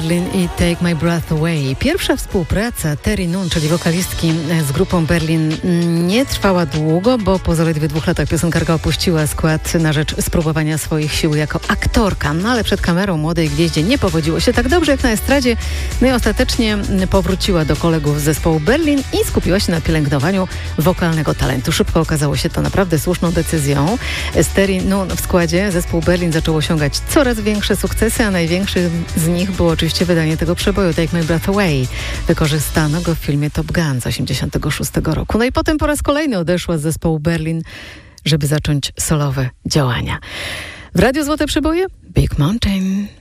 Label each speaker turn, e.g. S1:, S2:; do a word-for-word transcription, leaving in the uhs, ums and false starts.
S1: Berlin i Take My Breath Away. Pierwsza współpraca Terry Nunn, czyli wokalistki z grupą Berlin, nie trwała długo, bo po zaledwie dwóch latach piosenkarka opuściła skład na rzecz spróbowania swoich sił jako aktorka. No ale przed kamerą młodej gwieździe nie powodziło się tak dobrze jak na estradzie. No i ostatecznie powróciła do kolegów z zespołu Berlin i skupiła się na pielęgnowaniu wokalnego talentu. Szybko okazało się to naprawdę słuszną decyzją. Z Terry Nunn w składzie zespół Berlin zaczął osiągać coraz większe sukcesy, a największym z nich było oczywiście wydanie tego przeboju Take My Breath Away. Wykorzystano go w filmie Top Gun z osiemdziesiątego szóstego roku. No i potem po raz kolejny odeszła z zespołu Berlin, żeby zacząć solowe działania. W Radiu Złote Przeboje Big Mountain.